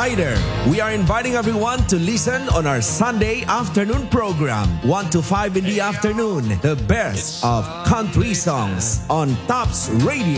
Rider. We are inviting everyone to listen on our Sunday afternoon program, 1 to 5 in the afternoon. The best of country songs on Tops Radio.